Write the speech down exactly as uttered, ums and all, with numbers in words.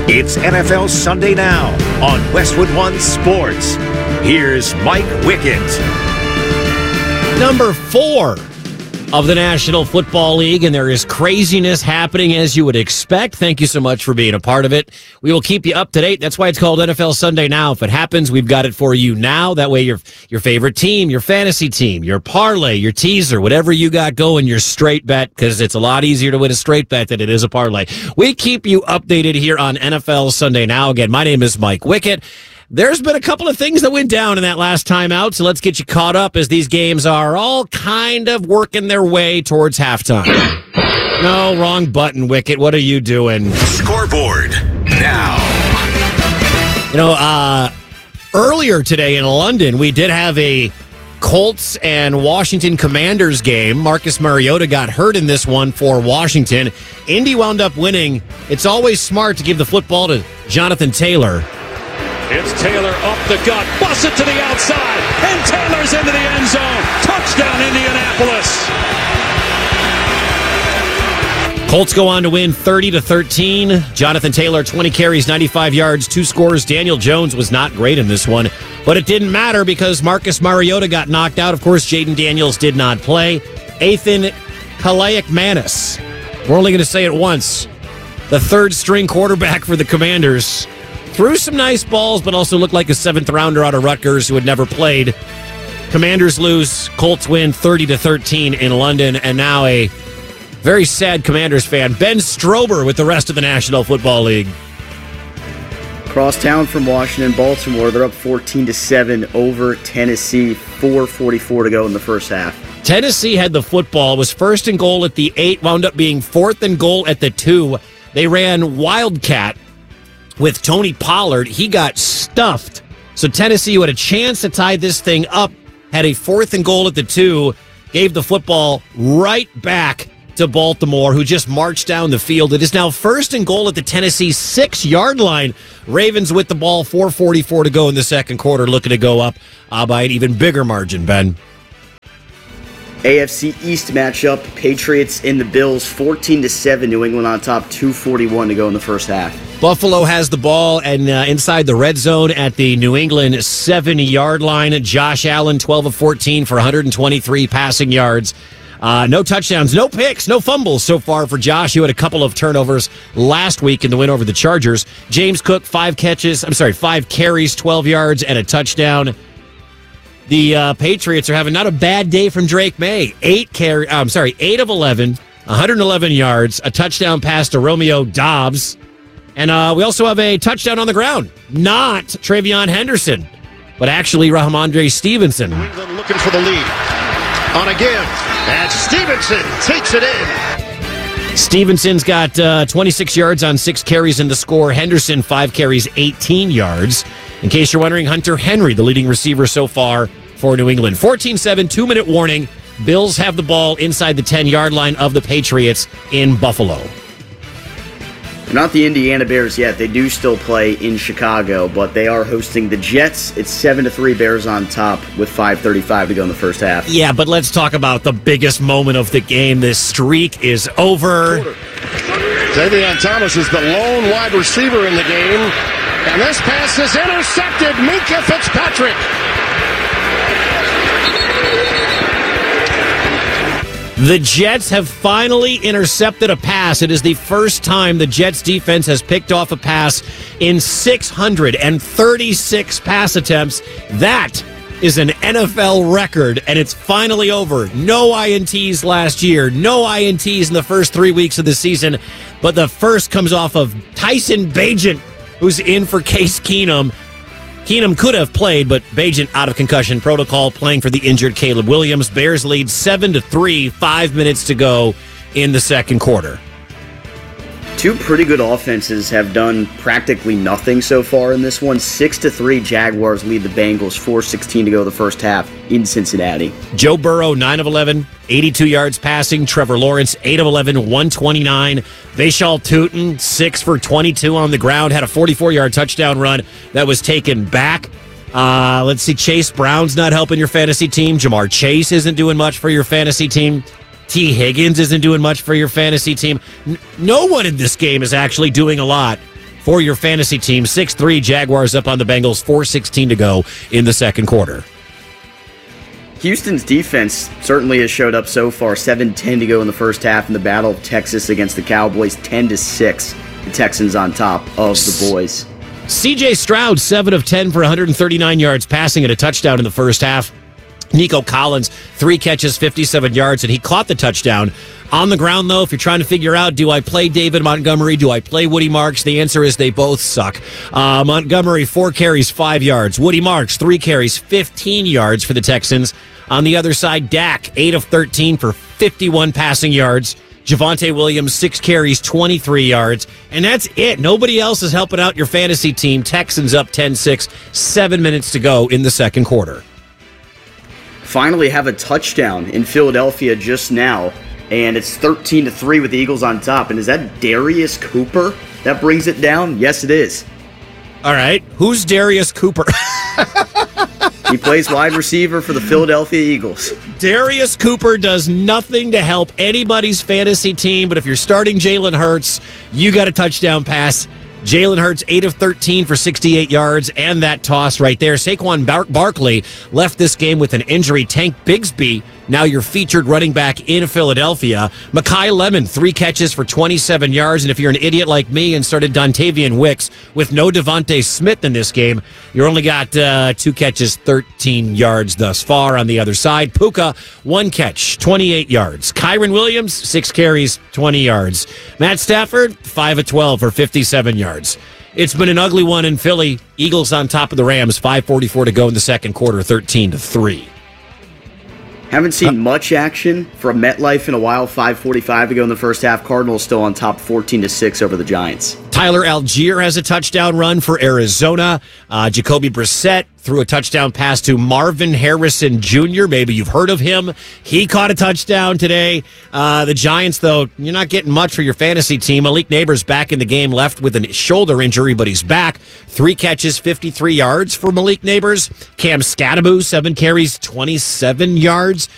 It's N F L Sunday Now on Westwood One Sports. Here's Mike Wickett. Number four of the National Football League, and there is craziness happening as you would expect. Thank you so much for being a part of it. We will keep you up to date. That's why it's called N F L Sunday Now. If it happens, we've got it for you now. That way your your favorite team, your fantasy team, your parlay, your teaser, whatever you got going, your straight bet, because it's a lot easier to win a straight bet than it is a parlay. We keep you updated here on N F L Sunday Now. Again, my name is Mike Wickett. There's been a couple of things that went down in that last time out, so let's get you caught up as these games are all kind of working their way towards halftime. No, wrong button, Wickett. What are you doing? Scoreboard now. You know, uh, earlier today in London, we did have a Colts and Washington Commanders game. Marcus Mariota got hurt in this one for Washington. Indy wound up winning. It's always smart to give the football to Jonathan Taylor. It's Taylor up the gut, busts it to the outside, and Taylor's into the end zone. Touchdown, Indianapolis. Colts go on to win thirty to thirteen. Jonathan Taylor, twenty carries, ninety-five yards, two scores. Daniel Jones was not great in this one, but it didn't matter because Marcus Mariota got knocked out. Of course, Jaden Daniels did not play. Ethan Kaliakmanis, we're only going to say it once, the third string quarterback for the Commanders, threw some nice balls, but also looked like a seventh rounder out of Rutgers who had never played. Commanders lose. Colts win thirty to thirteen in London, and now a very sad Commanders fan, Ben Strober, with the rest of the National Football League. Cross town from Washington, Baltimore. They're up fourteen to seven over Tennessee. four forty-four to go in the first half. Tennessee had the football, was first and goal at the eight, wound up being fourth and goal at the two. They ran Wildcat with Tony Pollard. He got stuffed. So Tennessee, who had a chance to tie this thing up, had a fourth and goal at the two, gave the football right back to Baltimore, who just marched down the field. It is now first and goal at the Tennessee six-yard line. Ravens with the ball, four forty-four to go in the second quarter, looking to go up uh, by an even bigger margin, Ben. A F C East matchup, Patriots and the Bills, fourteen to seven, New England on top, two forty-one to go in the first half. Buffalo has the ball and uh, inside the red zone at the New England seventy-yard line. Josh Allen, twelve of fourteen for one hundred twenty-three passing yards. Uh, no touchdowns, no picks, no fumbles so far for Josh, who had a couple of turnovers last week in the win over the Chargers. James Cook, five catches, I'm sorry, five carries, twelve yards, and a touchdown. The uh, Patriots are having not a bad day from Drake May. Eight carry, I'm sorry, eight of eleven, one hundred eleven yards, a touchdown pass to Romeo Doubs, and uh, we also have a touchdown on the ground. Not Travion Henderson, but actually Rahamondre Stevenson. New England looking for the lead. On a give, and Stevenson takes it in. Stevenson's got uh, twenty-six yards on six carries in the score. Henderson, five carries, eighteen yards. In case you're wondering, Hunter Henry, the leading receiver so far for New England. fourteen seven, two-minute warning. Bills have the ball inside the ten-yard line of the Patriots in Buffalo. They're not the Indiana Bears yet. They do still play in Chicago, but they are hosting the Jets. It's seven to three, Bears on top with five thirty-five to go in the first half. Yeah, but let's talk about the biggest moment of the game. This streak is over. Davion Thomas is the lone wide receiver in the game, and this pass is intercepted. Minkah Fitzpatrick. The Jets have finally intercepted a pass. It is the first time the Jets defense has picked off a pass in six hundred thirty-six pass attempts. That is an N F L record, and it's finally over. No I N Ts last year, no I N Ts in the first three weeks of the season, but the first comes off of Tyson Bagent, who's in for Case Keenum. Keenum could have played, but Bagent out of concussion protocol, playing for the injured Caleb Williams. Bears lead seven to three, five minutes to go in the second quarter. Two pretty good offenses have done practically nothing so far in this one. Six to three, Jaguars lead the Bengals. four sixteen to go the first half in Cincinnati. Joe Burrow, nine of eleven, eighty-two yards passing. Trevor Lawrence, eight of eleven, one twenty-nine. Vashal Tutin, six for twenty-two on the ground. Had a forty-four-yard touchdown run that was taken back. Uh, let's see, Chase Brown's not helping your fantasy team. Jamar Chase isn't doing much for your fantasy team. T. Higgins isn't doing much for your fantasy team. No one in this game is actually doing a lot for your fantasy team. six three Jaguars up on the Bengals, four sixteen to go in the second quarter. Houston's defense certainly has showed up so far. seven ten to go in the first half in the Battle of Texas against the Cowboys. ten to six. The Texans on top of the boys. C J Stroud, seven of ten for one hundred thirty-nine yards passing and a touchdown in the first half. Nico Collins, three catches, fifty-seven yards, and he caught the touchdown. On the ground, though, if you're trying to figure out, do I play David Montgomery? Do I play Woody Marks? The answer is they both suck. Uh, Montgomery, four carries, five yards. Woody Marks, three carries, fifteen yards for the Texans. On the other side, Dak, eight of thirteen for fifty-one passing yards. Javonte Williams, six carries, twenty-three yards. And that's it. Nobody else is helping out your fantasy team. Texans up ten six, seven minutes to go in the second quarter. Finally have a touchdown in Philadelphia just now, and it's thirteen to three with the Eagles on top. And is that Darius Cooper that brings it down? Yes, it is. All right. Who's Darius Cooper? He plays wide receiver for the Philadelphia Eagles. Darius Cooper does nothing to help anybody's fantasy team, but if you're starting Jalen Hurts, you got a touchdown pass. Jalen Hurts, eight of thirteen for sixty-eight yards, and that toss right there. Saquon Bar- Barkley left this game with an injury. Tank Bigsby, now your featured running back in Philadelphia. Mekhi Lemon, three catches for twenty-seven yards, and if you're an idiot like me and started Dontavian Wicks with no Devontae Smith in this game, you only got uh, two catches, thirteen yards thus far. On the other side, Puka, one catch, twenty-eight yards. Kyron Williams, six carries, twenty yards. Matt Stafford, five of twelve for fifty-seven yards. It's been an ugly one in Philly. Eagles on top of the Rams, five forty-four to go in the second quarter, thirteen to three. Haven't seen much action from MetLife in a while. five forty-five to go in the first half. Cardinals still on top, fourteen to six over the Giants. Tyler Algier has a touchdown run for Arizona. Uh, Jacoby Brissett threw a touchdown pass to Marvin Harrison Junior Maybe you've heard of him. He caught a touchdown today. Uh, the Giants, though, you're not getting much for your fantasy team. Malik Neighbors back in the game, left with a shoulder injury, but he's back. Three catches, fifty-three yards for Malik Neighbors. Cam Scatteroo, seven carries, twenty-seven yards.